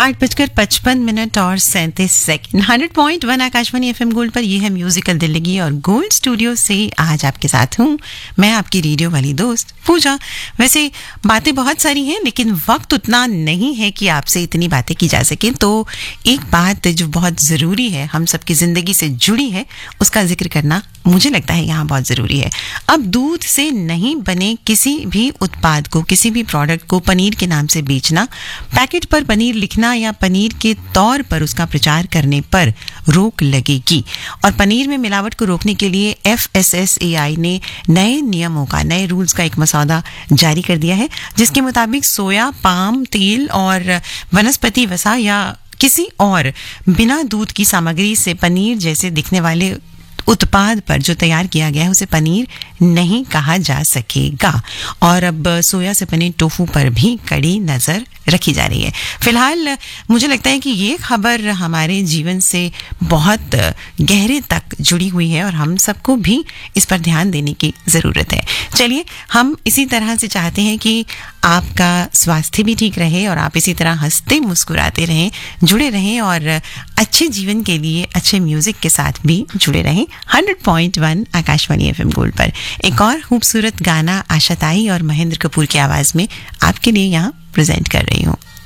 8:55 और 37 100.1 Akashvani FM gold पर यह है म्यूजिकल दिल्ली और गोल्ड स्टूडियो से आज आपके साथ हूँ मैं आपकी रेडियो वाली दोस्त पूजा। वैसे बातें बहुत सारी हैं लेकिन वक्त उतना नहीं है कि आपसे इतनी बातें की जा सके, तो एक बात जो बहुत ज़रूरी है, हम सबकी ज़िंदगी से जुड़ी है, उसका जिक्र करना मुझे लगता है यहाँ बहुत ज़रूरी है। अब दूध से नहीं बने किसी भी उत्पाद को, किसी भी प्रोडक्ट को पनीर के नाम से बेचना, पैकेट पर पनीर लिखना या पनीर के तौर पर उसका प्रचार करने पर रोक लगेगी। और पनीर में मिलावट को रोकने के लिए FSSAI ने नए नियमों का, नए रूल्स का एक मसौदा जारी कर दिया है, जिसके मुताबिक सोया, पाम तेल और वनस्पति वसा या किसी और बिना दूध की सामग्री से पनीर जैसे दिखने वाले उत्पाद पर जो तैयार किया गया है उसे पनीर नहीं कहा जा सकेगा। और अब सोया से पनीर टोफू पर भी कड़ी नज़र रखी जा रही है। फिलहाल मुझे लगता है कि ये खबर हमारे जीवन से बहुत गहरे तक जुड़ी हुई है और हम सबको भी इस पर ध्यान देने की ज़रूरत है। चलिए, हम इसी तरह से चाहते हैं कि आपका स्वास्थ्य भी ठीक रहे और आप इसी तरह हंसते मुस्कुराते रहें, जुड़े रहें और अच्छे जीवन के लिए अच्छे म्यूज़िक के साथ भी जुड़े रहें। 100.1 आकाशवाणी एफएम गोल्ड पर एक और खूबसूरत गाना आशा ताई और महेंद्र कपूर की आवाज़ में आपके लिए यहाँ प्रेजेंट कर रही हूँ।